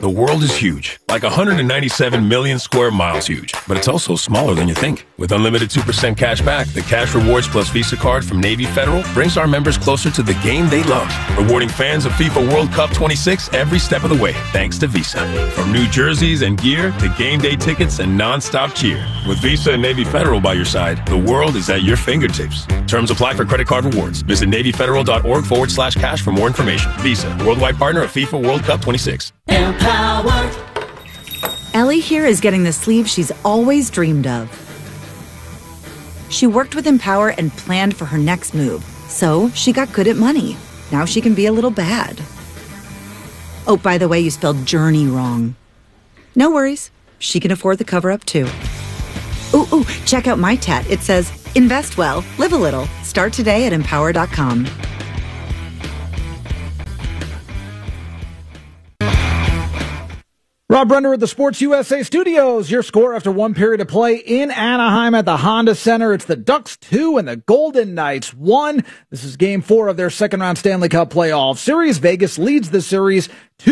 The world is huge, like 197 million square miles huge, but it's also smaller than you think. With unlimited 2% cash back, the Cash Rewards Plus Visa card from Navy Federal brings our members closer to the game they love, rewarding fans of FIFA World Cup 26 every step of the way, thanks to Visa. From new jerseys and gear to game day tickets and non-stop cheer. With Visa and Navy Federal by your side, the world is at your fingertips. Terms apply for credit card rewards. Visit NavyFederal.org/cash for more information. Visa, worldwide partner of FIFA World Cup 26. Empower. Ellie here is getting the sleeve she's always dreamed of. She worked with Empower and planned for her next move, so she got good at money. Now she can be a little bad. Oh, by the way, you spelled journey wrong. No worries. She can afford the cover-up, too. Ooh, check out my tat. It says, invest well, live a little. Start today at empower.com. Rob Brenner at the Sports USA Studios. Your score after one period of play in Anaheim at the Honda Center. It's the Ducks 2 and the Golden Knights 1. This is Game 4 of their second-round Stanley Cup playoff series. Vegas leads the series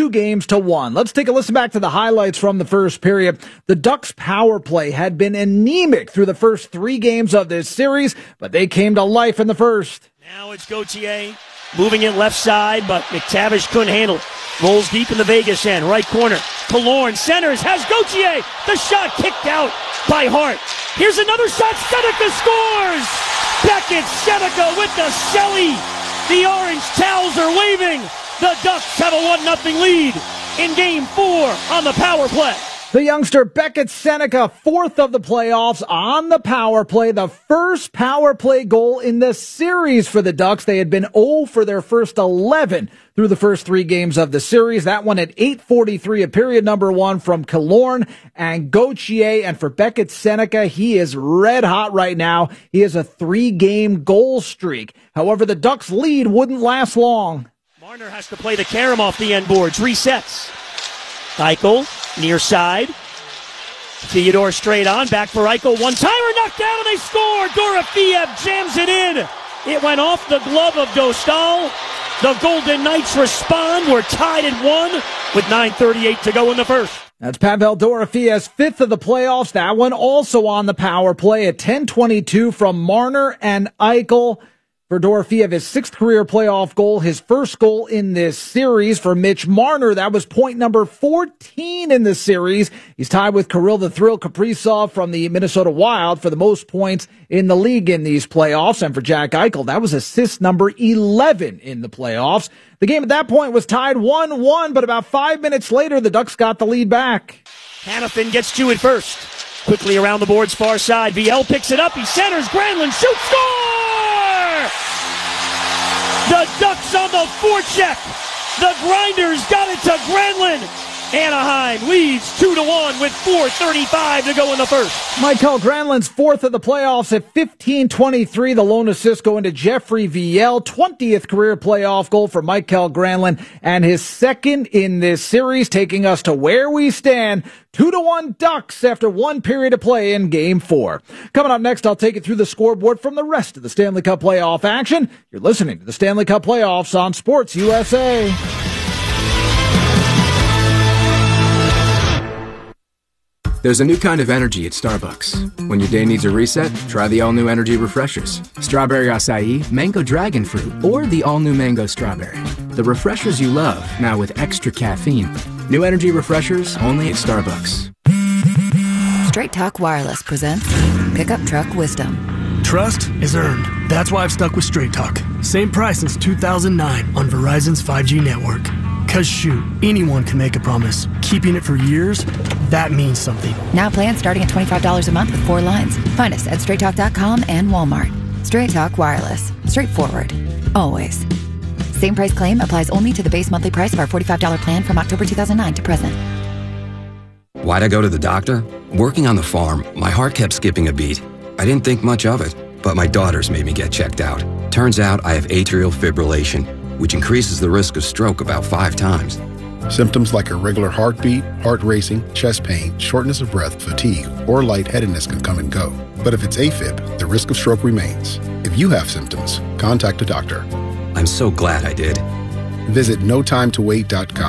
2-1. Let's take a listen back to the highlights from the first period. The Ducks' power play had been anemic through the first 3 games of this series, but they came to life in the first. Now it's Gauthier moving it left side, but McTavish couldn't handle it. Rolls deep in the Vegas end, right corner. Killorn centers, has Gauthier. The shot kicked out by Hart. Here's another shot. Seneca scores! Beckett, Seneca with the celly. The orange towels are waving. The Ducks have a 1-0 lead in Game 4 on the power play. The youngster Beckett Seneca, 4th of the playoffs on the power play, the first power play goal in the series for the Ducks. They had been 0 for their first 11 through the first 3 games of the series. That one at 8:43 of period number 1 from Killorn and Gauthier. And for Beckett Seneca, he is red hot right now. He has a 3-game goal streak. However, the Ducks' lead wouldn't last long. Marner has to play the carom off the end boards, resets. Eichel, near side. Theodore straight on, back for Eichel. One-timer knocked down and they score! Dorofeev jams it in. It went off the glove of Dostal. The Golden Knights respond. We're tied at 1 with 9:38 to go in the first. That's Pavel Dorofeev's 5th of the playoffs. That one also on the power play at 10:22 from Marner and Eichel. For Dorofeev, his 6th career playoff goal, his first goal in this series. For Mitch Marner, that was point number 14 in the series. He's tied with Kirill the Thrill Kaprizov from the Minnesota Wild for the most points in the league in these playoffs. And for Jack Eichel, that was assist number 11 in the playoffs. The game at that point was tied 1-1, but about 5 minutes later, the Ducks got the lead back. Hanifin gets 2 at first. Quickly around the boards, far side. VL picks it up. He centers. Granlund shoots. Score! The Ducks on the forecheck. The Grinders got it to Granlund. Anaheim leads 2-1 with 4:35 to go in the first. Mikael Granlund's 4th of the playoffs at 15:23. The lone assist going to Jeffrey VL. 20th career playoff goal for Mikael Granlund and his 2nd in this series, taking us to where we stand. 2-1 Ducks after 1 period of play in Game 4. Coming up next, I'll take you through the scoreboard from the rest of the Stanley Cup playoff action. You're listening to the Stanley Cup playoffs on Sports USA. There's a new kind of energy at Starbucks. When your day needs a reset, try the all-new Energy Refreshers. Strawberry acai, mango dragon fruit, or the all-new mango strawberry. The refreshers you love, now with extra caffeine. New Energy Refreshers, only at Starbucks. Straight Talk Wireless presents Pickup Truck Wisdom. Trust is earned. That's why I've stuck with Straight Talk. Same price since 2009 on Verizon's 5G network. Cause shoot, anyone can make a promise. Keeping it for years, that means something. Now plans starting at $25 a month with 4 lines. Find us at straighttalk.com and Walmart. Straight Talk Wireless. Straightforward. Always. Same price claim applies only to the base monthly price of our $45 plan from October 2009 to present. Why'd I go to the doctor? Working on the farm, my heart kept skipping a beat. I didn't think much of it, but my daughters made me get checked out. Turns out I have atrial fibrillation, which increases the risk of stroke about 5 times. Symptoms like irregular heartbeat, heart racing, chest pain, shortness of breath, fatigue, or lightheadedness can come and go. But if it's AFib, the risk of stroke remains. If you have symptoms, contact a doctor. I'm so glad I did. Visit notimetowait.com.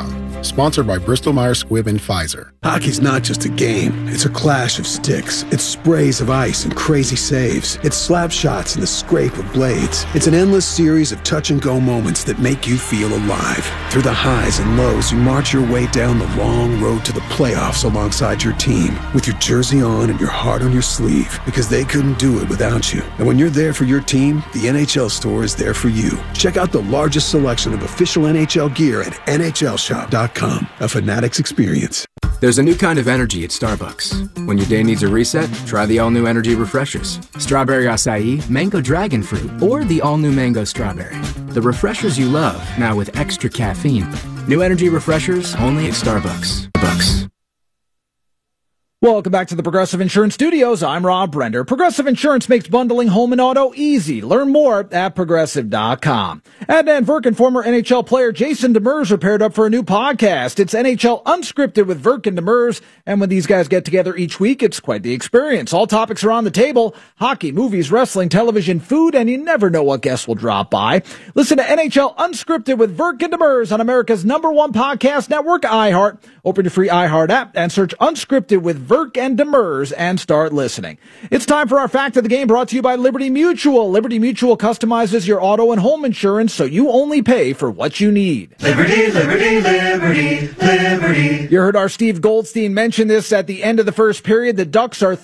Sponsored by Bristol-Myers Squibb and Pfizer. Hockey's not just a game. It's a clash of sticks. It's sprays of ice and crazy saves. It's slap shots and the scrape of blades. It's an endless series of touch-and-go moments that make you feel alive. Through the highs and lows, you march your way down the long road to the playoffs alongside your team, with your jersey on and your heart on your sleeve, because they couldn't do it without you. And when you're there for your team, the NHL store is there for you. Check out the largest selection of official NHL gear at NHLShop.com. A Fanatics experience. There's a new kind of energy at Starbucks. When your day needs a reset, try the all-new energy refreshers. Strawberry acai, mango dragon fruit, or the all-new mango strawberry. The refreshers you love, now with extra caffeine. New energy refreshers only at Starbucks. Welcome back to the Progressive Insurance Studios. I'm Rob Brender. Progressive Insurance makes bundling home and auto easy. Learn more at Progressive.com. Adnan Virk and former NHL player Jason Demers are paired up for a new podcast. It's NHL Unscripted with Virk and Demers. And when these guys get together each week, it's quite the experience. All topics are on the table. Hockey, movies, wrestling, television, food, and you never know what guests will drop by. Listen to NHL Unscripted with Virk and Demers on America's #1 podcast network, iHeart. Open your free iHeart app and search Unscripted with Virk and Demers and start listening. It's time for our Fact of the Game, brought to you by Liberty Mutual. Liberty Mutual customizes your auto and home insurance so you only pay for what you need. Liberty, liberty, liberty, liberty. You heard our Steve Goldstein mention this at the end of the first period. The Ducks are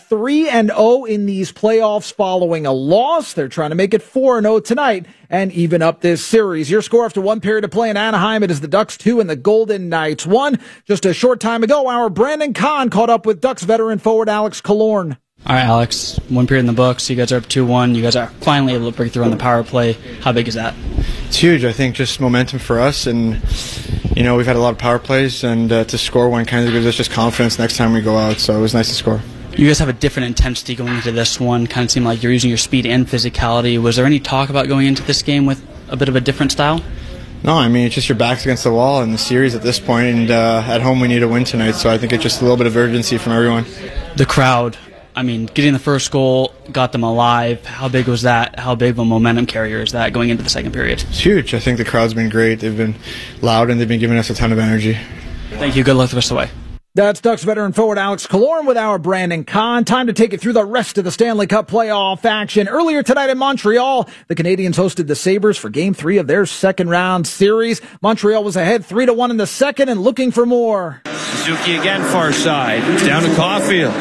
3-0 in these playoffs following a loss. They're trying to make it 4-0 tonight and even up this series. Your score after one period of play in Anaheim, it is the Ducks 2 and the Golden Knights 1. Just a short time ago, our Brandon Kahn caught up with Ducks veteran forward Alex Killorn. All right, Alex, one period in the books. You guys are up 2-1. You guys are finally able to break through on the power play. How big is that? It's huge. I think just momentum for us, and we've had a lot of power plays, and to score one kind of gives us just confidence next time we go out, so it was nice to score. You guys have a different intensity going into this one. Kind of seemed like you're using your speed and physicality. Was there any talk about going into this game with a bit of a different style? No, it's just your back's against the wall in the series at this point, and at home we need a win tonight, so I think it's just a little bit of urgency from everyone. The crowd, getting the first goal got them alive. How big was that? How big of a momentum carrier is that going into the second period? It's huge. I think the crowd's been great. They've been loud, and they've been giving us a ton of energy. Thank you. Good luck the rest of the way. That's Ducks veteran forward Alex Killorn with our Brandon Kahn. Time to take it through the rest of the Stanley Cup playoff action. Earlier tonight in Montreal, the Canadiens hosted the Sabres for Game 3 of their second-round series. Montreal was ahead 3-1 in the second and looking for more. Suzuki again, far side. Down to Caulfield.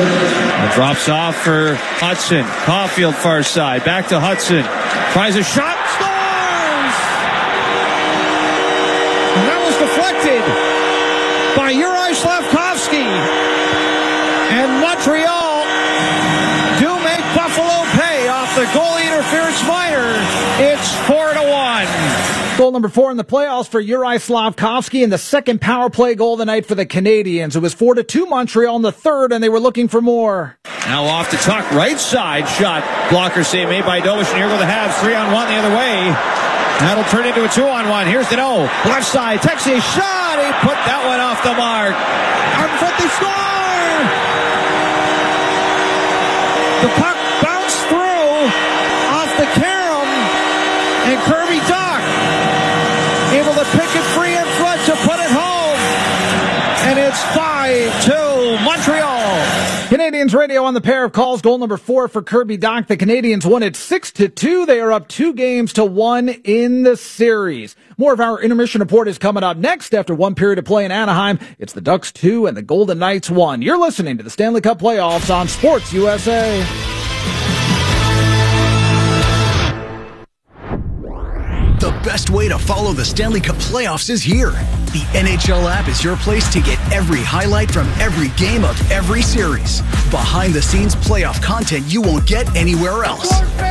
It drops off for Hudson. Caulfield, far side. Back to Hudson. Tries a shot. Scores! And that was deflected by Yuri Slafkovsky, and Montreal do make Buffalo pay off the goalie interference minor. It's 4-1. Goal number 4 in the playoffs for Yuri Slafkovsky, and the second power play goal of the night for the Canadiens. It was 4-2 Montreal in the third, and they were looking for more. Now off the tuck, right side shot. Blocker save made by Dovish, and here go the Habs. 3-on-1 the other way. That'll turn into a 2-on-1. Here's Deneau. Left side. Texier shot. He put that one off the mark. Out in front, they score! The puck bounced through off the carom, and Kirby Dach able to pick it free in front to put it home. And it's 5-2 Montreal. Canadiens radio on the pair of calls. Goal number 4 for Kirby Dach. The Canadiens won it 6-2. They are up 2-1 in the series. More of our intermission report is coming up next after one period of play in Anaheim. It's the Ducks 2 and the Golden Knights 1. You're listening to the Stanley Cup playoffs on Sports USA. The best way to follow the Stanley Cup playoffs is here. The NHL app is your place to get every highlight from every game of every series. Behind-the-scenes playoff content you won't get anywhere else.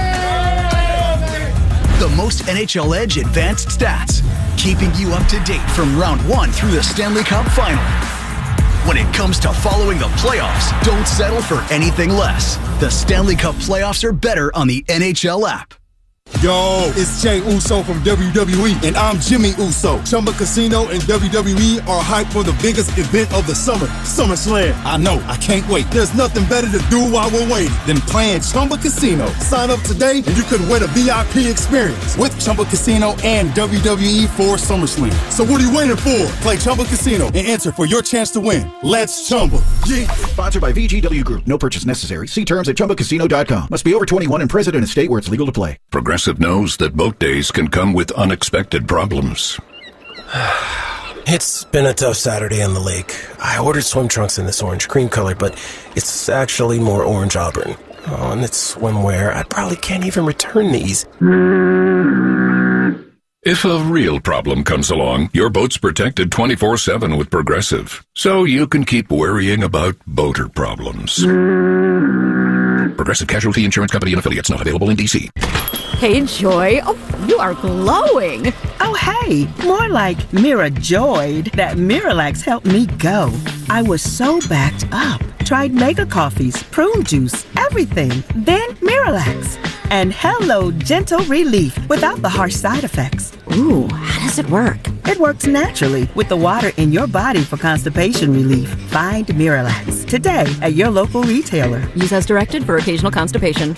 The most NHL Edge advanced stats, keeping you up to date from round 1 through the Stanley Cup final. When it comes to following the playoffs, don't settle for anything less. The Stanley Cup playoffs are better on the NHL app. Yo, it's Jey Uso from WWE, and I'm Jimmy Uso. Chumba Casino and WWE are hyped for the biggest event of the summer, SummerSlam. I know, I can't wait. There's nothing better to do while we're waiting than playing Chumba Casino. Sign up today and you could win a VIP experience with Chumba Casino and WWE for SummerSlam. So what are you waiting for? Play Chumba Casino and enter for your chance to win. Let's Chumba. Yeah. Sponsored by VGW Group. No purchase necessary. See terms at ChumbaCasino.com. Must be over 21 and present in a state where it's legal to play. Progressive knows that boat days can come with unexpected problems. It's been a tough Saturday on the lake. I ordered swim trunks in this orange cream color, but it's actually more orange auburn. Oh, and it's swimwear. I probably can't even return these. If a real problem comes along, your boat's protected 24/7 with Progressive, so you can keep worrying about boater problems. Progressive Casualty Insurance Company and Affiliates, not available in D.C. Hey, Joy. Oh, you are glowing. Oh, hey. More like Mira joyed that Miralax helped me go. I was so backed up. Tried mega coffees, prune juice, everything. Then Miralax. And hello, gentle relief without the harsh side effects. Ooh, how does it work? It works naturally with the water in your body for constipation relief. Find Miralax today at your local retailer. Use as directed for occasional constipation.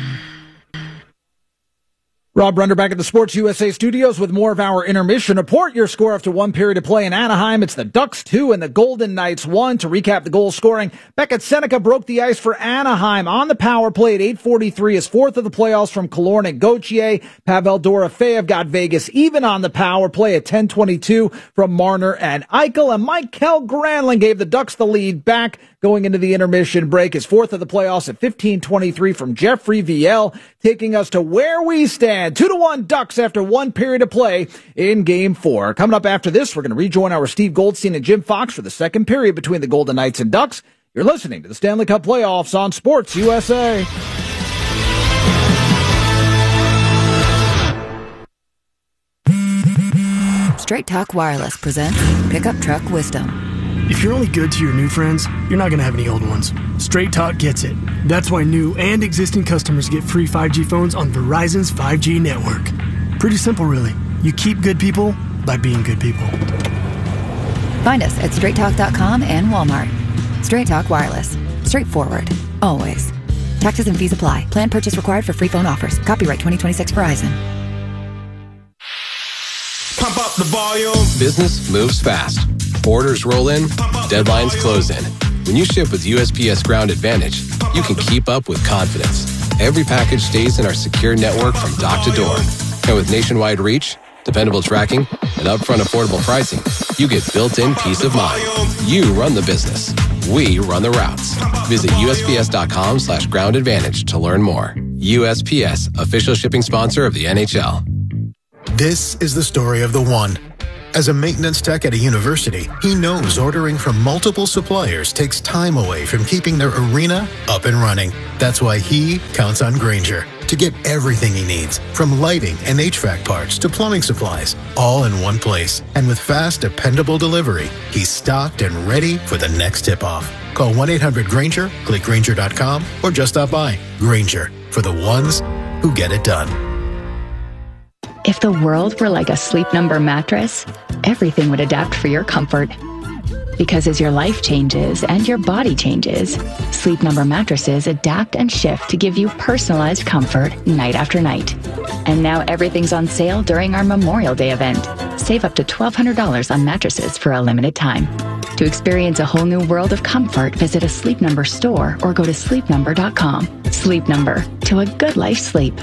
Rob Runder back at the Sports USA studios with more of our intermission report. Your score after one period of play in Anaheim. It's the Ducks 2 and the Golden Knights 1. To recap the goal scoring, Beckett Seneca broke the ice for Anaheim on the power play at 8:43. His fourth of the playoffs from Killorn and Gauthier. Pavel Dorofeyev got Vegas even on the power play at 10:22 from Marner and Eichel. And Mikael Granlund gave the Ducks the lead back going into the intermission break. His fourth of the playoffs at 15:23 from Jeffrey Viel, taking us to where we stand. 2-1 Ducks after one period of play in Game 4. Coming up after this, we're going to rejoin our Steve Goldstein and Jim Fox for the second period between the Golden Knights and Ducks. You're listening to the Stanley Cup Playoffs on Sports USA. Straight Talk Wireless presents Pickup Truck Wisdom. If you're only good to your new friends, you're not going to have any old ones. Straight Talk gets it. That's why new and existing customers get free 5G phones on Verizon's 5G network. Pretty simple, really. You keep good people by being good people. Find us at straighttalk.com and Walmart. Straight Talk Wireless. Straightforward. Always. Taxes and fees apply. Plan purchase required for free phone offers. Copyright 2026 Verizon. Pump up the volume. Business moves fast. Orders roll in, deadlines close in. When you ship with USPS Ground Advantage, you can keep up with confidence. Every package stays in our secure network from dock to door. And with nationwide reach, dependable tracking, and upfront affordable pricing, you get built-in peace of mind. You run the business. We run the routes. Visit USPS.com/Ground Advantage to learn more. USPS, official shipping sponsor of the NHL. This is the story of the one. As a maintenance tech at a university, he knows ordering from multiple suppliers takes time away from keeping their arena up and running. That's why he counts on Grainger to get everything he needs, from lighting and HVAC parts to plumbing supplies, all in one place. And with fast, dependable delivery, he's stocked and ready for the next tip-off. Call 1-800-GRAINGER, click Grainger.com, or just stop by. Grainger, for the ones who get it done. If the world were like a Sleep Number mattress, everything would adapt for your comfort. Because as your life changes and your body changes, Sleep Number mattresses adapt and shift to give you personalized comfort night after night. And now everything's on sale during our Memorial Day event. Save up to $1,200 on mattresses for a limited time. To experience a whole new world of comfort, visit a Sleep Number store or go to sleepnumber.com. Sleep Number, to a good life sleep.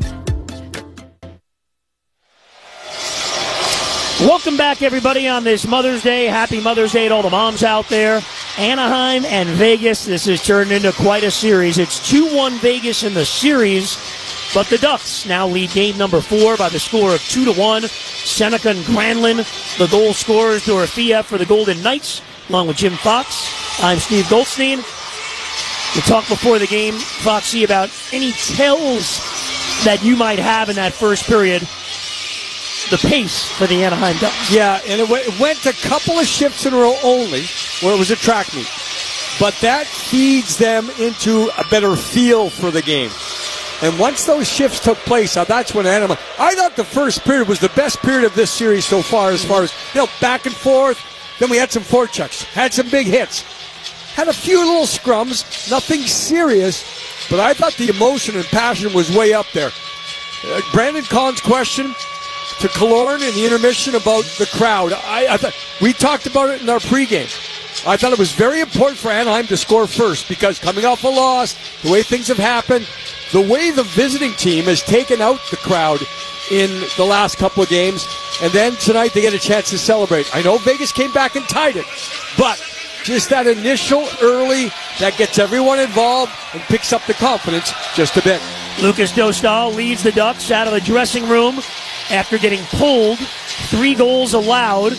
Welcome back, everybody, on this Mother's Day. Happy Mother's Day to all the moms out there. Anaheim and Vegas, this has turned into quite a series. It's 2-1 Vegas in the series, but the Ducks now lead game number 4 by the score of 2-1. Seneca and Granlund, the goal scorers. Dorofeyev for the Golden Knights, along with Jim Fox. I'm Steve Goldstein. We talked before the game, Foxy, about any tells that you might have in that first period. The pace for the Anaheim Ducks. Yeah, and it went a couple of shifts in a row only where it was a track meet. But that feeds them into a better feel for the game. And once those shifts took place, that's when Anaheim. I thought the first period was the best period of this series so far, as back and forth. Then we had some forechecks, had some big hits, had a few little scrums, nothing serious. But I thought the emotion and passion was way up there. Brandon Kahn's question to Killorn in the intermission about the crowd. I thought we talked about it in our pregame. I thought it was very important for Anaheim to score first because coming off a loss, the way things have happened, the way the visiting team has taken out the crowd in the last couple of games, and then tonight they get a chance to celebrate. I know Vegas came back and tied it, but just that initial early that gets everyone involved and picks up the confidence just a bit. Lucas Dostal leads the Ducks out of the dressing room after getting pulled. 3 goals allowed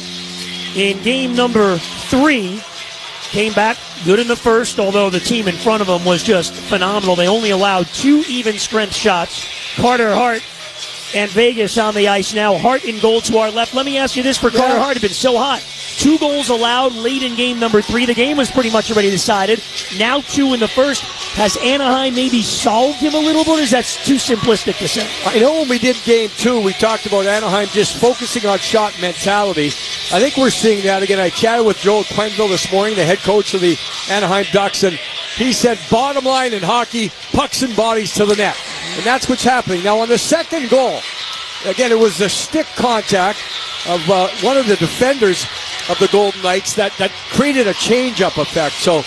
in game number 3. Came back good in the first, although the team in front of him was just phenomenal. They only allowed 2 even-strength shots. Carter Hart and Vegas on the ice now. Hart in goal to our left. Let me ask you this for Carter Hart. It's been so hot. 2 goals allowed late in game number 3. The game was pretty much already decided. Now 2 in the first. Has Anaheim maybe solved him a little bit, or is that too simplistic to say? I know when we did game 2, we talked about Anaheim just focusing on shot mentality. I think we're seeing that again. I chatted with Joel Quenneville this morning, the head coach of the Anaheim Ducks, and he said bottom line in hockey, pucks and bodies to the net. And that's what's happening. Now on the second goal, again, it was the stick contact of one of the defenders of the Golden Knights that created a change-up effect. So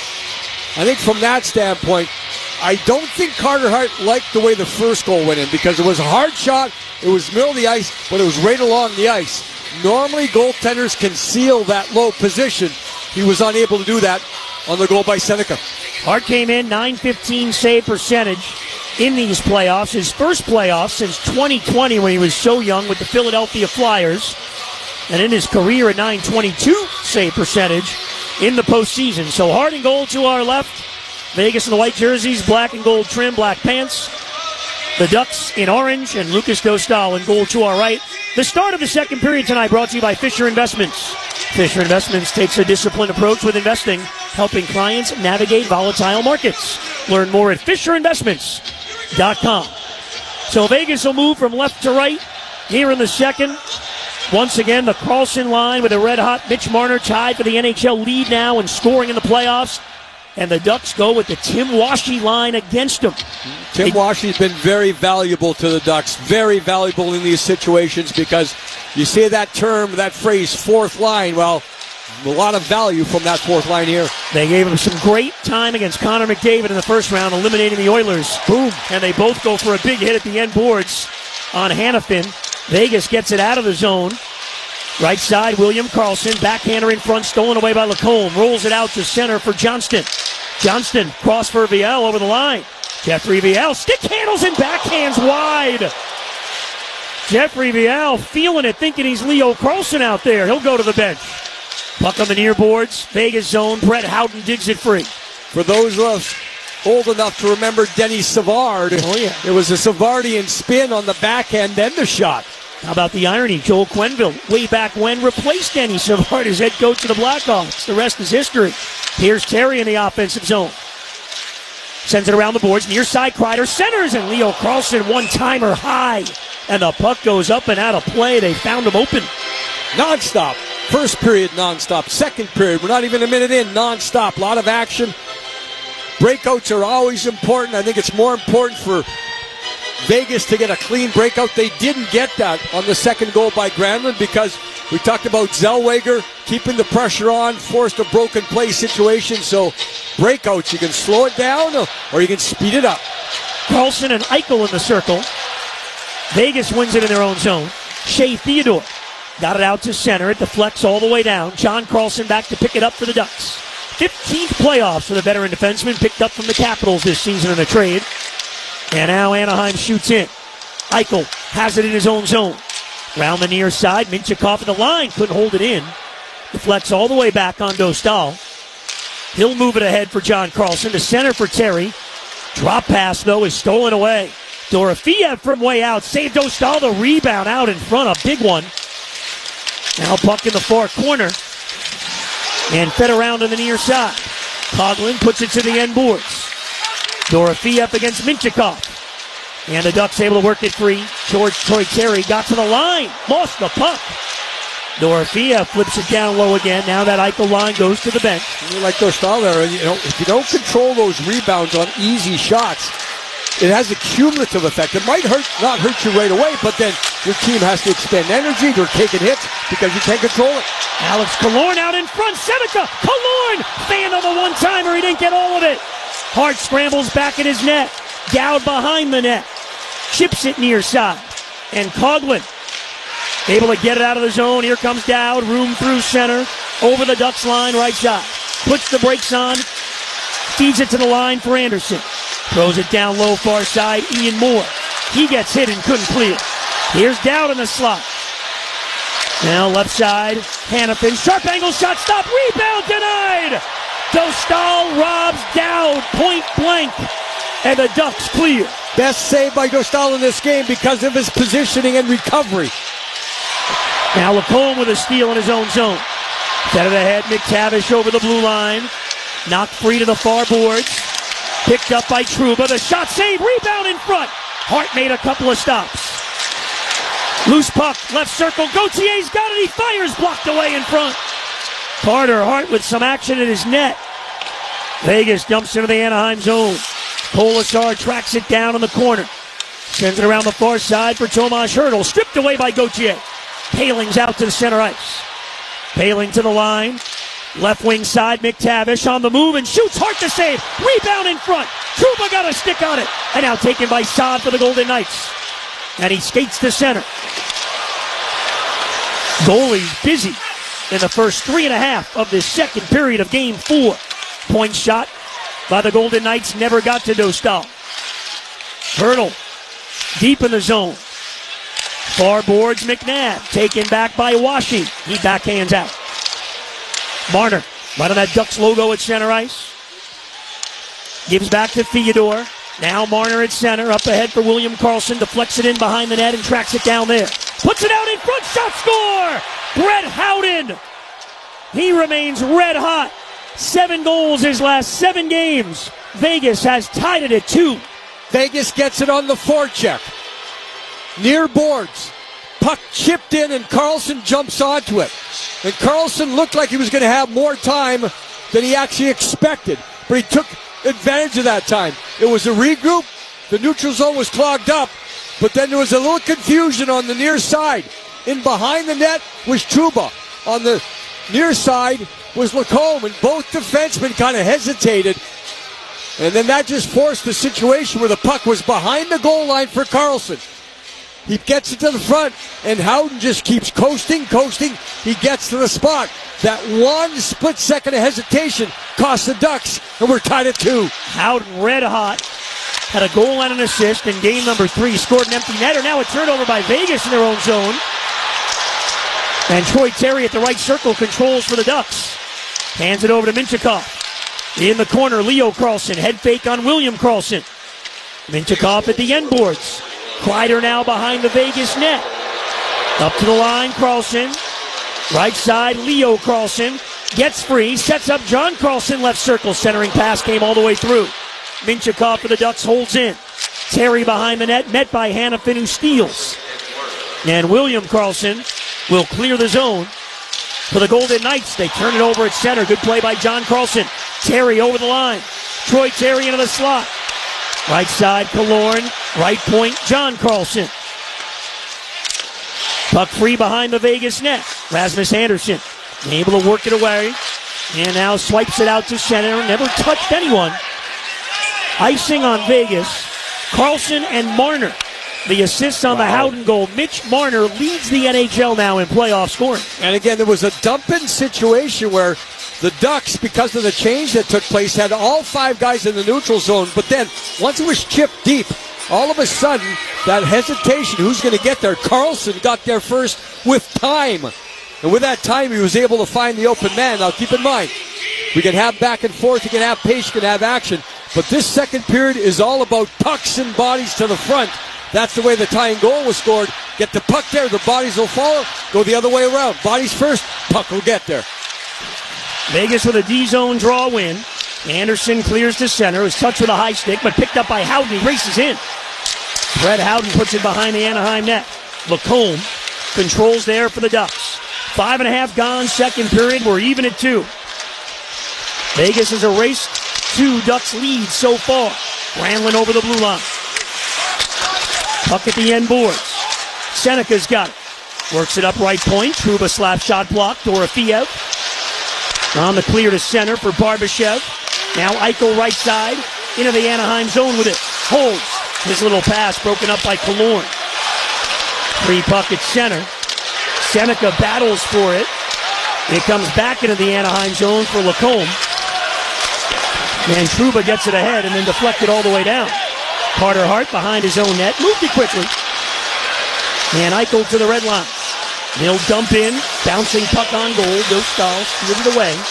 I think from that standpoint, I don't think Carter Hart liked the way the first goal went in because it was a hard shot, it was middle of the ice, but it was right along the ice. Normally goaltenders can seal that low position. He was unable to do that on the goal by Seneca. Hart came in, .915 save percentage in these playoffs. His first playoffs since 2020 when he was so young with the Philadelphia Flyers. And in his career at .922 save percentage in the postseason. So Hart in goal to our left. Vegas in the white jerseys, black and gold trim, black pants. The Ducks in orange, and Lucas Dostal in goal to our right. The start of the second period tonight brought to you by Fisher Investments. Fisher Investments takes a disciplined approach with investing, helping clients navigate volatile markets. Learn more at FisherInvestments.com. So Vegas will move from left to right here in the second. Once again, the Carlson line with a red-hot Mitch Marner tied for the NHL lead now and scoring in the playoffs. And the Ducks go with the Tim Washy line against them. Tim Washy's been very valuable to the Ducks, very valuable in these situations because you say that term, that phrase, fourth line, well, a lot of value from that fourth line here. They gave him some great time against Connor McDavid in the first round, eliminating the Oilers. Boom. And they both go for a big hit at the end boards on Hanifin. Vegas gets it out of the zone. Right side, William Karlsson, backhander in front, stolen away by Lacombe. Rolls it out to center for Johnston. Johnston, cross for Viel over the line. Jeffrey Viel, stick handles and backhands wide. Jeffrey Viel feeling it, thinking he's Leo Carlsson out there. He'll go to the bench. Puck on the near boards, Vegas zone. Brett Howden digs it free. For those of us old enough to remember Denny Savard, it was a Savardian spin on the backhand, then the shot. How about the irony? Joel Quenneville, way back when, replaced Denny Savard as head coach of the Blackhawks. The rest is history. Here's Terry in the offensive zone. Sends it around the boards. Near side, Kreider centers, and Leo Carlsson one-timer high. And the puck goes up and out of play. They found him open. Non-stop. First period, non-stop. Second period, we're not even a minute in, non-stop. A lot of action. Breakouts are always important. I think it's more important for Vegas to get a clean breakout. They didn't get that on the second goal by Granlund because we talked about Zellweger keeping the pressure on, forced a broken play situation. So breakouts, you can slow it down or you can speed it up. Carlsson and Eichel in the circle. Vegas wins it in their own zone. Shea Theodore got it out to center. It deflects all the way down. John Carlson back to pick it up for the Ducks. 15th playoffs for the veteran defenseman, picked up from the Capitals this season in a trade. And now Anaheim shoots in. Eichel has it in his own zone. Round the near side, Minchikov at the line, couldn't hold it in. Deflects all the way back on Dostal. He'll move it ahead for John Carlson. To center for Terry. Drop pass, though, is stolen away. Dorofeyev from way out. Saved Dostal. The rebound out in front. A big one. Now puck in the far corner. And fed around to the near side. Coughlin puts it to the end boards. Dorofeyev against Minchikov. And the Ducks able to work it free. Troy Terry got to the line. Lost the puck. Dorothea flips it down low again. Now that Eichel line goes to the bench. Like Dostal there, if you don't control those rebounds on easy shots, it has a cumulative effect. It might not hurt you right away, but then your team has to expend energy. They're taking hits because you can't control it. Alex Killorn out in front. Seneca. Killorn! Fan of a one-timer. He didn't get all of it. Hart scrambles back at his net. Dowd behind the net. Chips it near side. And Coughlin able to get it out of the zone. Here comes Dowd. Room through center. Over the Ducks line, right side. Puts the brakes on. Feeds it to the line for Anderson. Throws it down low far side. Ian Moore. He gets hit and couldn't clear. Here's Dowd in the slot. Now left side. Hanifin. Sharp angle shot. Stop. Rebound denied. Dostal robs Dowd point blank. And the Ducks clear. Best save by Dostal in this game because of his positioning and recovery. Now Lacombe with a steal in his own zone. Set it ahead. McTavish over the blue line. Knocked free to the far boards. Picked up by Trouba. The shot save. Rebound in front. Hart made a couple of stops. Loose puck. Left circle. Gautier's got it. He fires. Blocked away in front. Carter Hart with some action in his net. Vegas dumps into the Anaheim zone. Kolasar tracks it down in the corner. Sends it around the far side for Tomas Hertl. Stripped away by Gauthier. Paling's out to the center ice. Paling to the line. Left wing side, McTavish on the move and shoots. Hart to save. Rebound in front. Trouba got a stick on it. And now taken by Saad for the Golden Knights. And he skates to center. Goalie's busy in the first 3.5 of this second period of Game 4. Point shot by the Golden Knights never got to Dostal. Hertl deep in the zone. Far boards McNabb. Taken back by Washi. He backhands out. Marner, right on that Ducks logo at center ice. Gives back to Theodore. Now Marner at center. Up ahead for William Karlsson. Deflects it in behind the net and tracks it down there. Puts it out in front. Shot score! Brett Howden. He remains red hot. 7 goals his last 7 games. Vegas has tied it at 2. Vegas gets it on the forecheck. Near boards. Puck chipped in and Karlsson jumps onto it. And Karlsson looked like he was going to have more time than he actually expected. But he took advantage of that time. It was a regroup. The neutral zone was clogged up. But then there was a little confusion on the near side. In behind the net was Trouba. On the near side was Lacombe. And both defensemen kind of hesitated. And then that just forced the situation where the puck was behind the goal line for Karlsson. He gets it to the front, and Howden just keeps coasting. He gets to the spot. That one split second of hesitation cost the Ducks, and we're tied at 2. Howden red hot. Had a goal and an assist in game number 3. Scored an empty netter. Now a turnover by Vegas in their own zone. And Troy Terry at the right circle controls for the Ducks. Hands it over to Minchikov. In the corner, Leo Karlsson. Head fake on William Karlsson. Minchikov at the end boards. Kreider now behind the Vegas net. Up to the line, Karlsson. Right side, Leo Karlsson. Gets free, sets up John Karlsson, left circle. Centering pass came all the way through. Minchikov for the Ducks holds in. Terry behind the net, met by Hanifin, who steals. And William Karlsson will clear the zone for the Golden Knights. They turn it over at center. Good play by John Karlsson. Terry over the line. Troy Terry into the slot. Right side, Killorn. Right point, John Karlsson. Puck free behind the Vegas net. Rasmus Andersson able to work it away. And now swipes it out to center. Never touched anyone. Icing on Vegas. Karlsson and Marner. The assists on the Howden goal. Mitch Marner leads the NHL now in playoff scoring. And again, there was a dump-in situation where the Ducks, because of the change that took place, had all 5 guys in the neutral zone. But then, once it was chipped deep, all of a sudden, that hesitation, who's going to get there? Karlsson got there first with time. And with that time, he was able to find the open man. Now, keep in mind, we can have back and forth, you can have pace, you can have action. But this second period is all about pucks and bodies to the front. That's the way the tying goal was scored. Get the puck there, the bodies will follow. Go the other way around. Bodies first, puck will get there. Vegas with a D-zone draw win. Anderson clears to center. Was touched with a high stick, but picked up by Howden. He races in. Brett Howden puts it behind the Anaheim net. Lacombe controls there for the Ducks. 5.5 gone, second period. We're even at 2. Vegas has erased 2 Ducks lead so far. Granlund over the blue line. Puck at the end boards. Seneca's got it. Works it up right point. Trouba slap shot block. Dorofiev on the clear to center for Barbashev. Now Eichel right side into the Anaheim zone with it. Holds. His little pass broken up by Killorn. Free puck at center. Seneca battles for it. It comes back into the Anaheim zone for Lacombe. And Trouba gets it ahead and then deflected all the way down. Carter Hart behind his own net. Moved it quickly. And Eichel to the red line. He'll dump in. Bouncing puck on goal. Dostal steals it away.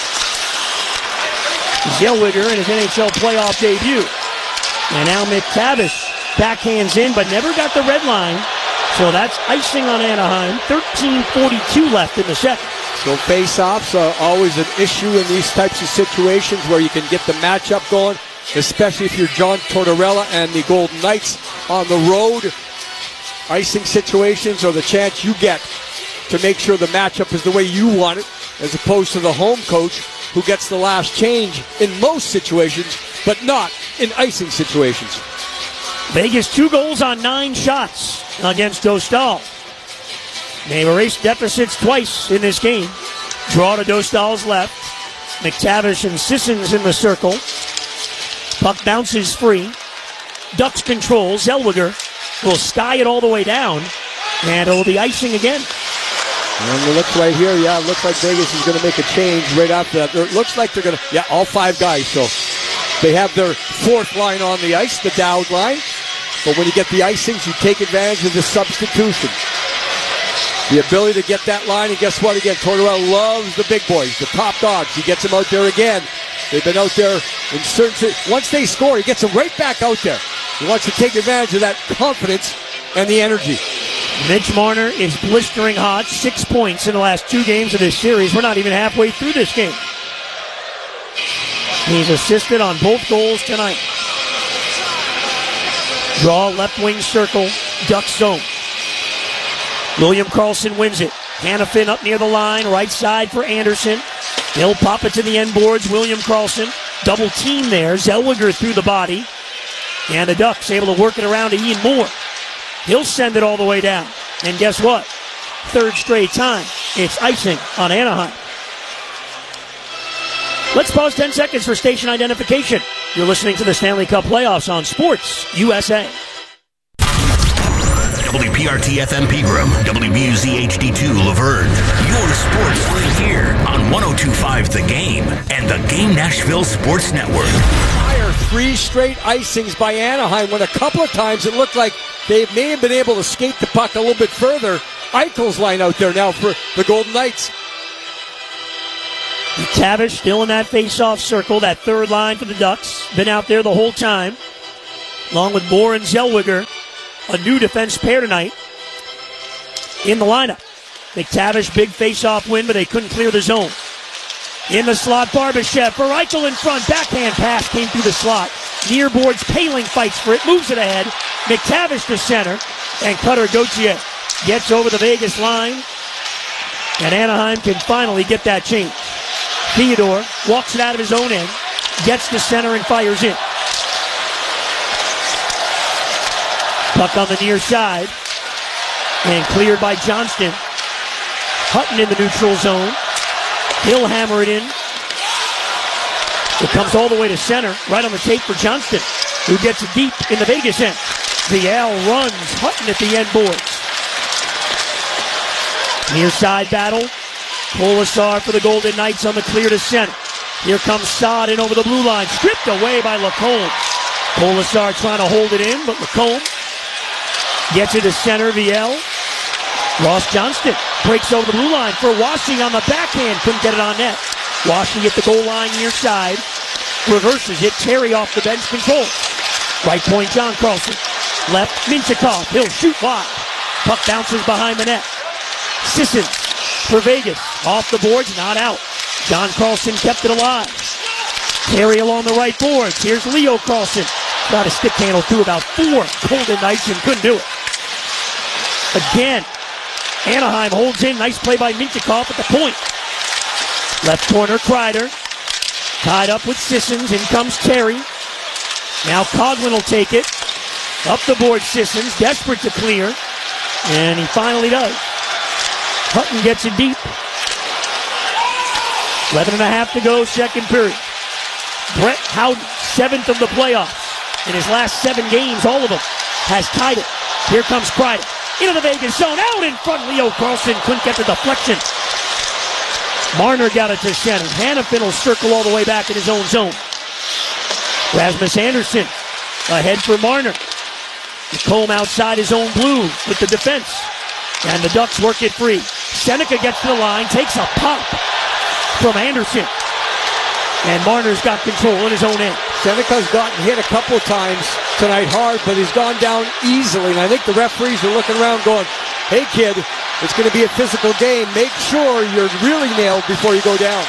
Zellweger in his NHL playoff debut. And now McTavish backhands in, but never got the red line. So that's icing on Anaheim. 13:42 left in the second. So face-offs are always an issue in these types of situations where you can get the matchup going, especially if you're John Tortorella and the Golden Knights on the road. Icing situations are the chance you get to make sure the matchup is the way you want it, as opposed to the home coach who gets the last change in most situations, but not in icing situations. Vegas 2 goals on 9 shots against Dostal. They've erased deficits twice in this game. Draw to Dostal's left. McTavish and Sissons in the circle. Puck bounces free. Ducks control. Zellweger will sky it all the way down. And it'll be icing again. And it looks right here, it looks like Vegas is going to make a change right after that. It looks like they're going to, all 5 guys. So they have their 4th line on the ice, the Dowd line. But when you get the icings, you take advantage of the substitution. The ability to get that line, and guess what? Again, Tortorella loves the big boys, the top dogs. He gets them out there again. They've been out there in certain. Once they score, he gets them right back out there. He wants to take advantage of that confidence and the energy. Mitch Marner is blistering hot. 6 points in the last 2 games of this series. We're not even halfway through this game. He's assisted on both goals tonight. Draw left wing circle, Duck zone. William Karlsson wins it. Hanifin up near the line, right side for Anderson. He'll pop it to the end boards. William Karlsson, double team there. Zellweger through the body. And the Ducks able to work it around to Ian Moore. He'll send it all the way down. And guess what? 3rd straight time, it's icing on Anaheim. Let's pause 10 seconds for station identification. You're listening to the Stanley Cup Playoffs on Sports USA. WPRT FM Pegram, WBUZ HD2 Laverne. Your sports right here on 102.5 The Game and the Game Nashville Sports Network. 3 straight icings by Anaheim when a couple of times it looked like they may have been able to skate the puck a little bit further. Eichel's line out there now for the Golden Knights. McTavish still in that face-off circle, that 3rd line for the Ducks. Been out there the whole time, along with Moore and Zellweger. A new defense pair tonight in the lineup. McTavish, big face-off win, but they couldn't clear the zone. In the slot, Barbashev for Eichel in front. Backhand pass came through the slot. Near boards, Paling fights for it, moves it ahead. McTavish to center, and Cutter Gauthier gets over the Vegas line. And Anaheim can finally get that change. Theodore walks it out of his own end, gets to center and fires in. Puck on the near side, and cleared by Johnston. Hutton in the neutral zone. He'll hammer it in. It comes all the way to center, right on the tape for Johnston, who gets it deep in the Vegas end. Viel runs, Hutton at the end boards. Near side battle. Polisar for the Golden Knights on the clear to center. Here comes Saad in over the blue line, stripped away by Lacombe. Polisar trying to hold it in, but Lacombe gets it to center. Viel. Ross Johnston breaks over the blue line for Washy on the backhand. Couldn't get it on net. Washy at the goal line near side. Reverses it. Terry off the bench control. Right point, John Carlson. Left, Minchikov. He'll shoot wide. Puck bounces behind the net. Sissons for Vegas. Off the boards, not out. John Carlson kept it alive. Terry along the right boards. Here's Leo Carlson. Got a stick handle through about 4 Golden Knights and couldn't do it. Again, Anaheim holds in. Nice play by Mintyukov at the point. Left corner, Kreider. Tied up with Sissons. In comes Terry. Now Coghlan will take it. Up the board, Sissons. Desperate to clear. And he finally does. Hutton gets it deep. 11.5 to go, second period. Brett Howden, 7th of the playoffs. In his last 7 games, all of them, has tied it. Here comes Kreider. Into the Vegas zone. Out in front. Leo Carlson couldn't get the deflection. Marner got it to center. Hanifin will circle all the way back in his own zone. Rasmus Andersson ahead for Marner. McComb outside his own blue with the defense. And the Ducks work it free. Seneca gets to the line, takes a pop from Andersson. And Marner's got control in his own end. Seneca's gotten hit a couple of times tonight hard, but he's gone down easily. And I think the referees are looking around going, hey, kid, it's going to be a physical game. Make sure you're really nailed before you go down.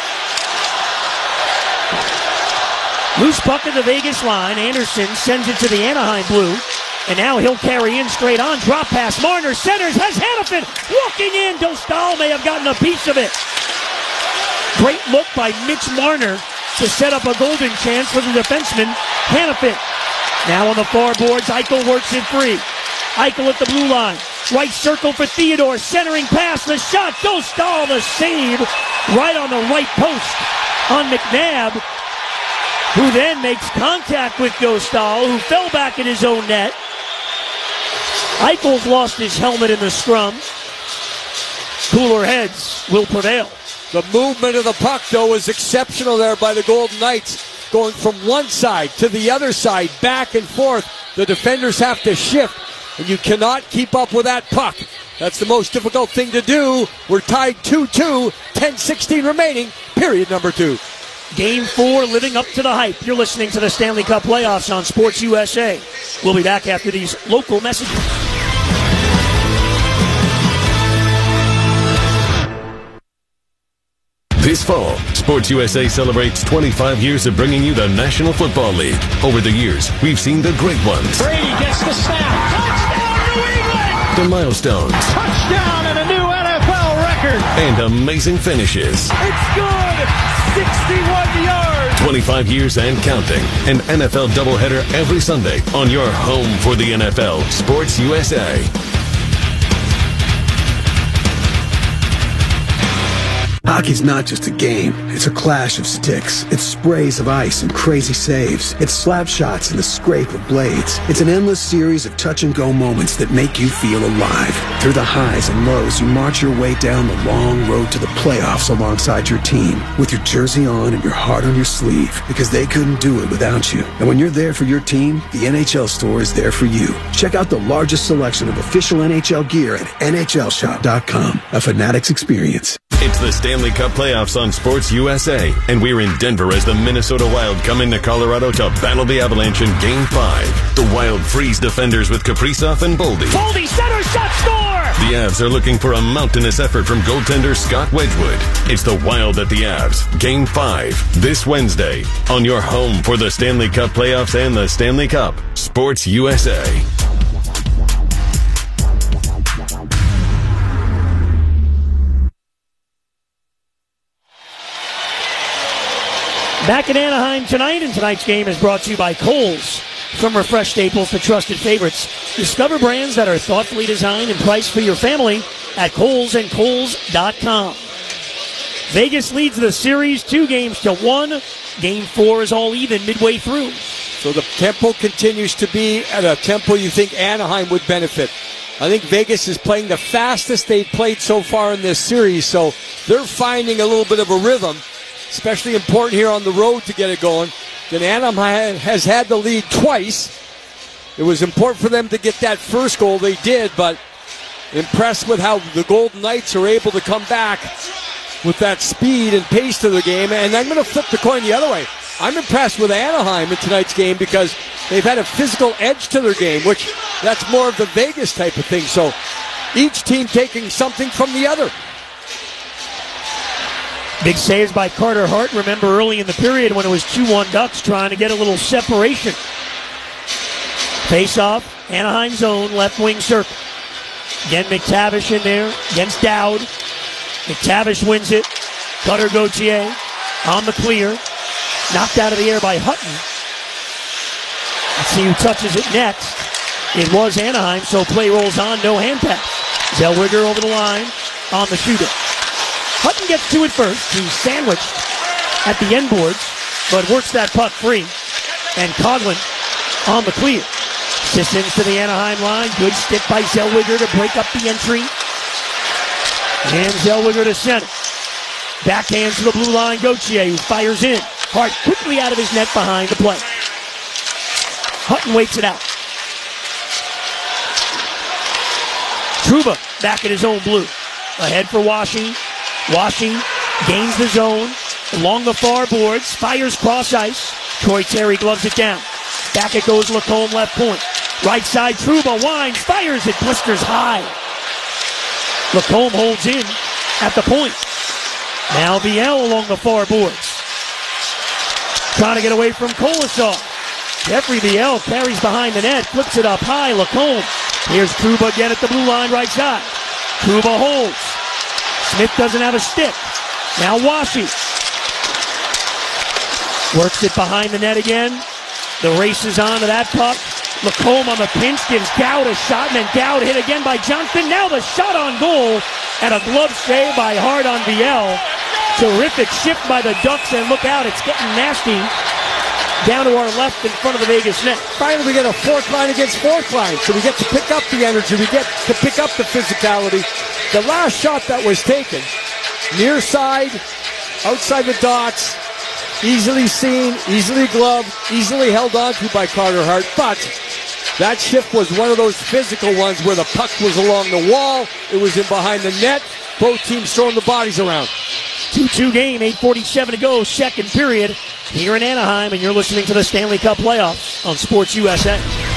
Loose puck at the Vegas line. Andersson sends it to the Anaheim blue. And now he'll carry in straight on. Drop pass. Marner centers. Has Hanifin walking in. Dostal may have gotten a piece of it. Great look by Mitch Marner to set up a golden chance for the defenseman, Hanifin. Now on the far boards, Eichel works it free. Eichel at the blue line. Right circle for Theodore. Centering pass. The shot. Dostal the save. Right on the right post on McNabb, who then makes contact with Dostal, who fell back in his own net. Eichel's lost his helmet in the scrum. Cooler heads will prevail. The movement of the puck, though, is exceptional there by the Golden Knights. Going from one side to the other side, back and forth. The defenders have to shift, and you cannot keep up with that puck. That's the most difficult thing to do. We're tied 2-2, 10-16 remaining, period number 2. Game 4 living up to the hype. You're listening to the Stanley Cup playoffs on Sports USA. We'll be back after these local messages. This fall, Sports USA celebrates 25 years of bringing you the National Football League. Over the years, we've seen the great ones. Brady gets the snap. Touchdown, New England! The milestones. Touchdown and a new NFL record. And amazing finishes. It's good! 61 yards! 25 years and counting. An NFL doubleheader every Sunday on your home for the NFL, Sports USA. Hockey's not just a game. It's a clash of sticks. It's sprays of ice and crazy saves. It's slap shots and the scrape of blades. It's an endless series of touch-and-go moments that make you feel alive. Through the highs and lows, you march your way down the long road to the playoffs alongside your team, with your jersey on and your heart on your sleeve, because they couldn't do it without you. And when you're there for your team, the NHL store is there for you. Check out the largest selection of official NHL gear at NHLShop.com. A Fanatics experience. It's the Stanley Cup playoffs on Sports USA, and we're in Denver as the Minnesota Wild come into Colorado to battle the Avalanche in Game 5. The Wild freeze defenders with Kaprizov and Boldy. Boldy, center shot, score! The Avs are looking for a mountainous effort from goaltender Scott Wedgwood. It's the Wild at the Avs, Game 5, this Wednesday, on your home for the Stanley Cup playoffs and the Stanley Cup, Sports USA. Back in Anaheim tonight, and tonight's game is brought to you by Kohl's. From refreshed staples to trusted favorites, discover brands that are thoughtfully designed and priced for your family at Kohl's and Kohl's.com. Vegas leads the series 2-1. Game 4 is all even midway through. So the tempo continues to be at a tempo you think Anaheim would benefit. I think Vegas is playing the fastest they've played so far in this series, so they're finding a little bit of a rhythm. Especially important here on the road to get it going. Then Anaheim has had the lead twice. It was important for them to get that first goal. They did, but impressed with how the Golden Knights are able to come back with that speed and pace to the game. And I'm going to flip the coin the other way. I'm impressed with Anaheim in tonight's game because they've had a physical edge to their game, which that's more of the Vegas type of thing. So each team taking something from the other. Big saves by Carter Hart. Remember early in the period when it was 2-1 Ducks trying to get a little separation. Face off, Anaheim zone, left wing circle. Again, McTavish in there against Dowd. McTavish wins it. Cutter Gauthier on the clear. Knocked out of the air by Hutton. Let's see who touches it next. It was Anaheim, so play rolls on, no hand pass. Zellweger over the line on the shooter. Hutton gets to it first. He's sandwiched at the end boards, but works that puck free. And Coughlin on the clear. Sissons to the Anaheim line. Good stick by Zellweger to break up the entry. And Zellweger to center. Backhand to the blue line, Gauthier, who fires in. Hart quickly out of his net behind the play. Hutton waits it out. Trouba back in his own blue. Ahead for Washing. Washing gains the zone. Along the far boards. Fires cross ice. Troy Terry gloves it down. Back it goes Lacombe left point. Right side Trouba winds. Fires it. Blisters high. Lacombe holds in at the point. Now VL along the far boards. Trying to get away from Kolosov. Jeffrey VL carries behind the net. Flips it up high. Lacombe. Here's Trouba again at the blue line right side. Trouba holds. Smith doesn't have a stick. Now Washi. Works it behind the net again. The race is on to that puck. Lacombe on the pinch gives Dowd a shot, and then Dowd hit again by Johnson. Now the shot on goal, and a glove save by Hart on VL. Terrific shift by the Ducks, and look out, it's getting nasty down to our left in front of the Vegas net. Finally, we get a fourth line against fourth line, so we get to pick up the energy, we get to pick up the physicality. The last shot that was taken, near side, outside the dots, easily seen, easily gloved, easily held onto by Carter Hart, but that shift was one of those physical ones where the puck was along the wall, it was in behind the net, both teams throwing the bodies around. 2-2 game, 8:47 to go, second period here in Anaheim, and you're listening to the Stanley Cup playoffs on Sports USA.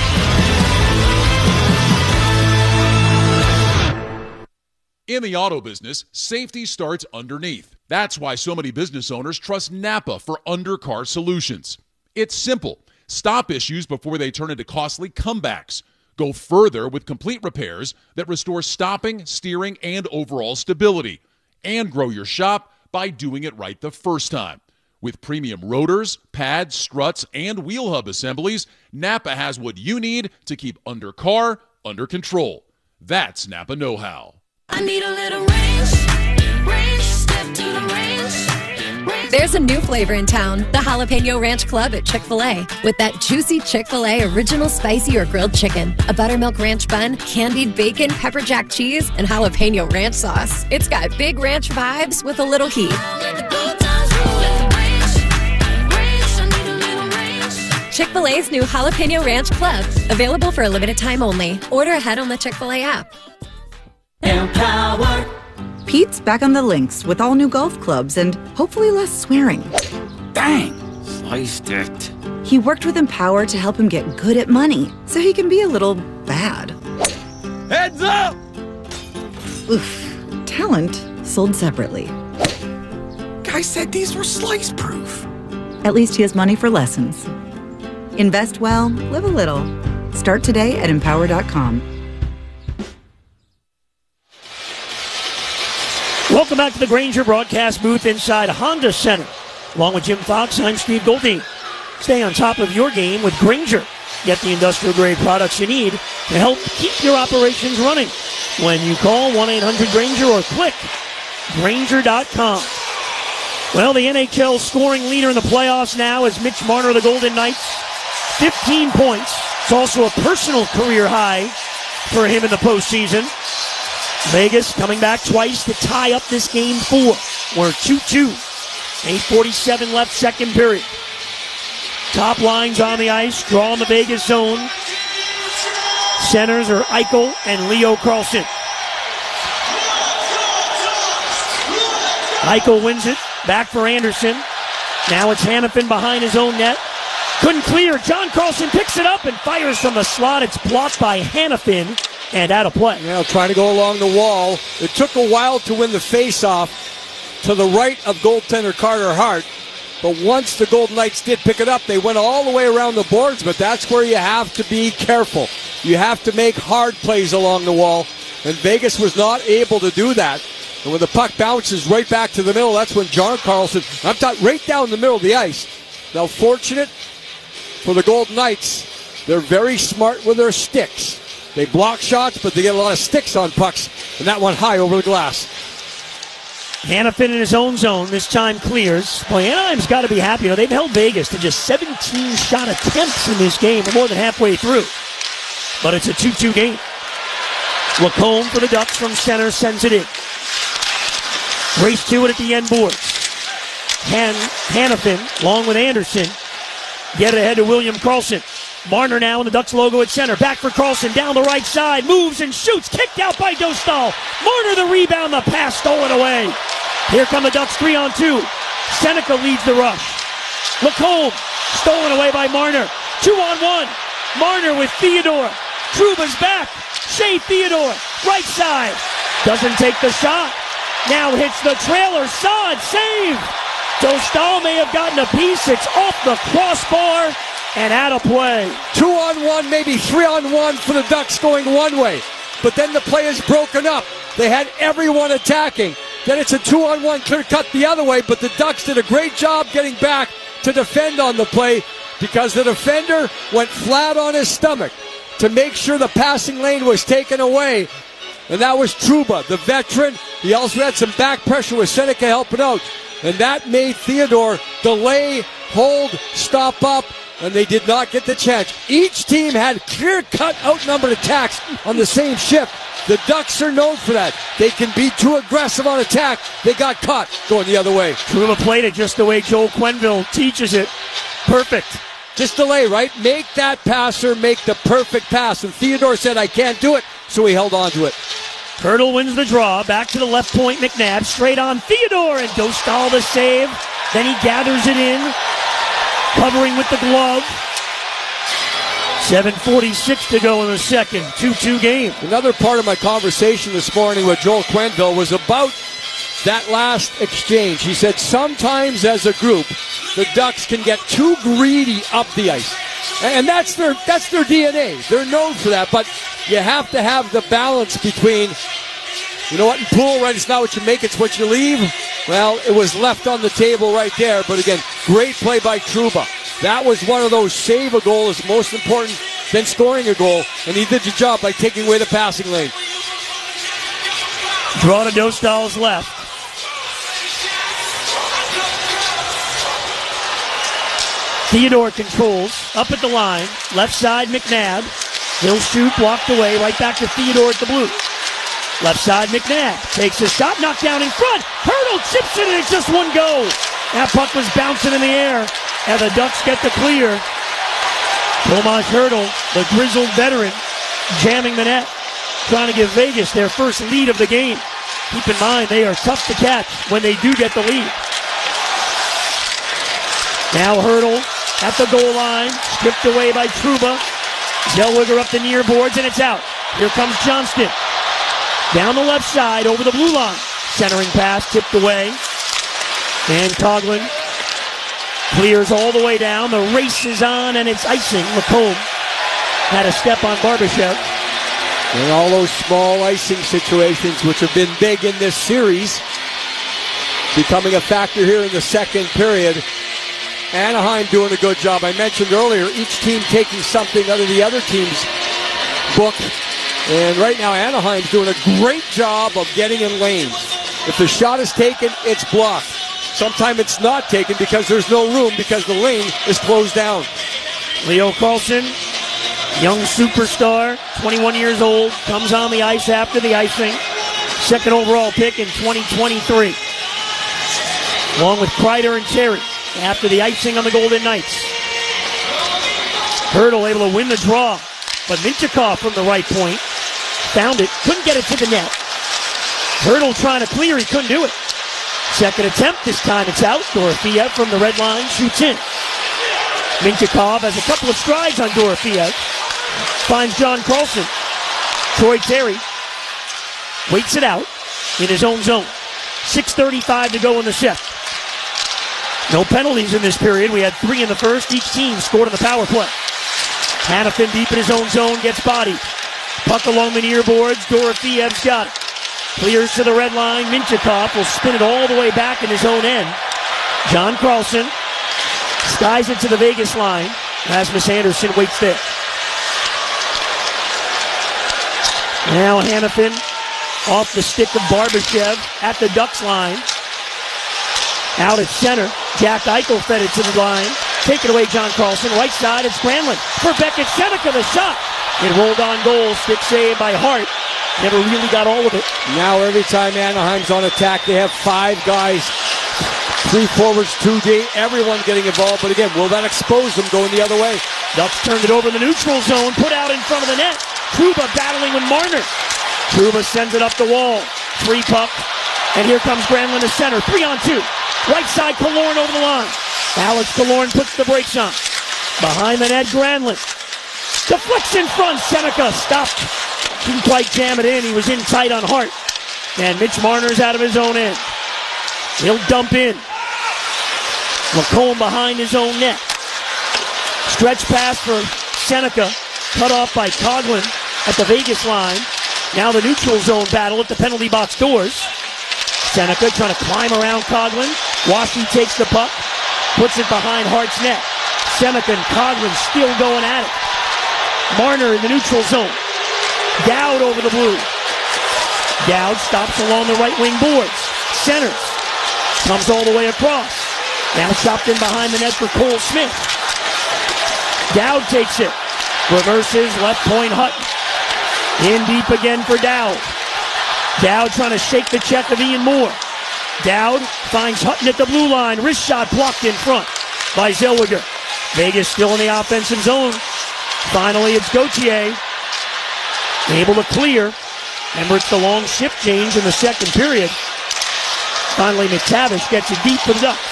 In the auto business, safety starts underneath. That's why so many business owners trust Napa for undercar solutions. It's simple. Stop issues before they turn into costly comebacks. Go further with complete repairs that restore stopping, steering, and overall stability. And grow your shop by doing it right the first time. With premium rotors, pads, struts, and wheel hub assemblies, Napa has what you need to keep undercar under control. That's Napa know-how. I need a little range, step to the range. There's a new flavor in town, the Jalapeno Ranch Club at Chick-fil-A. With that juicy Chick-fil-A original spicy or grilled chicken, a buttermilk ranch bun, candied bacon, pepper jack cheese, and jalapeno ranch sauce. It's got big ranch vibes with a little heat. Chick-fil-A's new Jalapeno Ranch Club, available for a limited time only. Order ahead on the Chick-fil-A app. Empower. Pete's back on the links with all new golf clubs and hopefully less swearing. Dang, sliced it. He worked with Empower to help him get good at money so he can be a little bad. Heads up! Oof. Talent sold separately. Guy said these were slice proof. At least he has money for lessons. Invest well, live a little. Start today at Empower.com. Welcome back to the Grainger broadcast booth inside Honda Center. Along with Jim Fox, I'm Steve Goldine. Stay on top of your game with Grainger. Get the industrial-grade products you need to help keep your operations running. When you call 1-800-GRAINGER or click Grainger.com. Well, the NHL scoring leader in the playoffs now is Mitch Marner of the Golden Knights. 15 points. It's also a personal career high for him in the postseason. Vegas coming back twice to tie up this game 4. We're 2-2. 8:47 left, second period. Top lines on the ice, draw in the Vegas zone. Centers are Eichel and Leo Carlson. Eichel wins it, back for Anderson. Now it's Hanifin behind his own net. Couldn't clear. John Carlson picks it up and fires from the slot. It's blocked by Hanifin. And out of play. Now trying to go along the wall. It took a while to win the face-off to the right of goaltender Carter Hart. But once the Golden Knights did pick it up, they went all the way around the boards, but that's where you have to be careful. You have to make hard plays along the wall, and Vegas was not able to do that. And when the puck bounces right back to the middle, that's when John Carlson, I'm talking right down the middle of the ice. Now, fortunate for the Golden Knights, they're very smart with their sticks. They block shots, but they get a lot of sticks on pucks, and that one high over the glass. Hanifin in his own zone, this time clears. Boy, Anaheim's got to be happy. They've held Vegas to just 17 shot attempts in this game. We're more than halfway through. But it's a 2-2 game. Lacombe for the Ducks from center sends it in. Race to it at the end boards. Hanifin, along with Anderson, get it ahead to William Karlsson. Marner now in the Ducks logo at center. Back for Karlsson, down the right side. Moves and shoots. Kicked out by Dostal. Marner the rebound, the pass stolen away. Here come the Ducks 3-on-2. Seneca leads the rush. Lacombe, stolen away by Marner. 2-on-1. Marner with Theodore. Trouba's back. Shea Theodore, right side. Doesn't take the shot. Now hits the trailer. Saad, save. Dostal may have gotten a piece. It's off the crossbar and out of play. 2-on-1, maybe 3-on-1 for the Ducks going one way. But then the play is broken up. They had everyone attacking. Then it's a 2-on-1 clear cut the other way, but the Ducks did a great job getting back to defend on the play because the defender went flat on his stomach to make sure the passing lane was taken away. And that was Trouba, the veteran. He also had some back pressure with Seneca helping out. And that made Theodore delay, hold, stop up, and they did not get the chance. Each team had clear-cut, outnumbered attacks on the same shift. The Ducks are known for that. They can be too aggressive on attack. They got caught going the other way. Trouba played it just the way Joel Quenneville teaches it. Perfect. Just delay, right? Make that passer make the perfect pass. And Theodore said, I can't do it, so he held on to it. Hurdle wins the draw. Back to the left point, McNabb. Straight on Theodore, and Dostal the save. Then he gathers it in, covering with the glove. 7:46 to go in the second. 2-2 game. Another part of my conversation this morning with Joel Quenneville was about that last exchange. He said sometimes as a group, the Ducks can get too greedy up the ice. And that's their DNA. They're known for that. But you have to have the balance between, you know what, in pool, right, it's not what you make, it's what you leave. Well, it was left on the table right there. But again, great play by Trouba. That was one of those save a goal is most important than scoring a goal. And he did the job by taking away the passing lane. Draw to Dostal's left. Theodore controls, up at the line, left side McNabb. He'll shoot, blocked away, right back to Theodore at the blue. Left side McNabb takes a shot, knocked down in front. Hurdle chips it, and it's just one go. That puck was bouncing in the air, and the Ducks get the clear. Tomas Hurdle, the grizzled veteran, jamming the net, trying to give Vegas their first lead of the game. Keep in mind, they are tough to catch when they do get the lead. Now Hurdle at the goal line, stripped away by Trouba. Zellweger up the near boards, and it's out. Here comes Johnston. Down the left side, over the blue line. Centering pass, tipped away. And Coughlin clears all the way down. The race is on, and it's icing. Lacombe had a step on Barbashev. And all those small icing situations, which have been big in this series, becoming a factor here in the second period. Anaheim doing a good job. I mentioned earlier, each team taking something out of the other team's book. And right now, Anaheim's doing a great job of getting in lanes. If the shot is taken, it's blocked. Sometimes it's not taken because there's no room because the lane is closed down. Leo Carlsson, young superstar, 21 years old, comes on the ice after the icing. Second overall pick in 2023. Along with Kreider and Terry after the icing on the Golden Knights. Hurdle able to win the draw, but Mintyukov from the right point found it, couldn't get it to the net. Hurdle trying to clear, he couldn't do it. Second attempt, this time it's out. Dorofeyev from the red line shoots in. Mintyukov has a couple of strides on Dorofeyev. Finds John Carlson. Troy Terry waits it out in his own zone. 6:35 to go in the shift. No penalties in this period. We had 3 in the first. Each team scored on the power play. Hanifin deep in his own zone, gets bodied. Puck along the near boards. Dorofiev's got it. Clears to the red line. Minchikov will spin it all the way back in his own end. John Carlson skies it to the Vegas line. Rasmus Anderson waits there. Now Hanifin off the stick of Barbashev at the Ducks line. Out at center. Jack Eichel fed it to the line. Take it away, John Carlson. Right side, it's Granlund. For Beckett Seneca, the shot. It rolled on goal. Stick save by Hart. Never really got all of it. Now every time Anaheim's on attack, they have 5 guys. 3 forwards, 2 D. Everyone getting involved. But again, will that expose them going the other way? Ducks turned it over in the neutral zone. Put out in front of the net. Trouba battling with Marner. Trouba sends it up the wall. 3 puck. And here comes Granlund to center. 3-on-2. Right side, Killorn over the line. Alex Killorn puts the brakes on. Behind the net, Granlund. Deflects in front. Seneca stopped. Didn't quite jam it in. He was in tight on Hart. And Mitch Marner's out of his own end. He'll dump in. Lacombe behind his own net. Stretch pass for Seneca. Cut off by Coghlan at the Vegas line. Now the neutral zone battle at the penalty box doors. Seneca trying to climb around Coghlan. Washi takes the puck. Puts it behind Hart's net. Seneca and Coghlan still going at it. Marner in the neutral zone. Dowd over the blue. Dowd stops along the right wing boards. Centers. Comes all the way across. Now chopped in behind the net for Cole Smith. Dowd takes it. Reverses left point Hutton. In deep again for Dowd. Dowd trying to shake the check of Ian Moore. Dowd finds Hutton at the blue line. Wrist shot blocked in front by Zellweger. Vegas still in the offensive zone. Finally, it's Gauthier. Able to clear. Remember, it's the long shift change in the second period. Finally, McTavish gets it deep for the Ducks.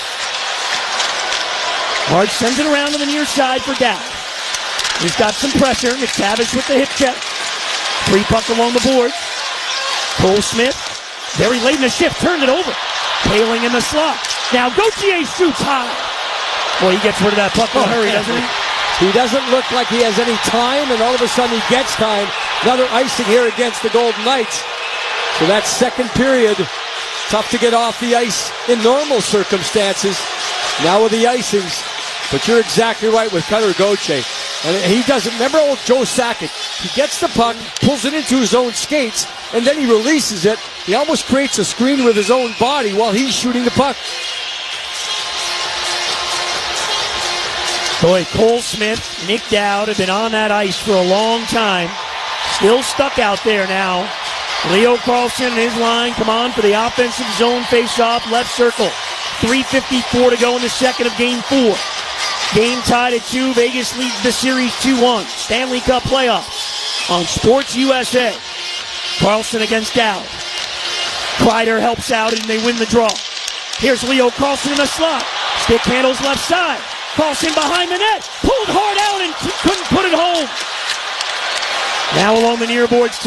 Hart sends it around to the near side for Dowd. He's got some pressure. McTavish with the hip check. 3 puck along the boards. Cole Smith, very late in the shift, turned it over. Paling in the slot. Now Gauthier shoots high. Well, he gets rid of that puck in a hurry, doesn't he? He doesn't look like he has any time, and all of a sudden he gets time. Another icing here against the Golden Knights. So that second period, tough to get off the ice in normal circumstances. Now with the icings. But you're exactly right with Cutter Gauthier. And he doesn't, remember old Joe Sakic? He gets the puck, pulls it into his own skates, and then he releases it. He almost creates a screen with his own body while he's shooting the puck. Boy, Cole Smith, Nick Dowd have been on that ice for a long time. Still stuck out there now. Leo Carlson and his line come on for the offensive zone face-off left circle. 3:54 to go in the second of Game 4. Game tied at 2. Vegas leads the series 2-1. Stanley Cup playoffs on Sports USA. Carlson against Dowd. Kreider helps out and they win the draw. Here's Leo Carlson in the slot. Stick handles left side. Carlson behind the net. Pulled hard out and couldn't put it home. Now along the near boards.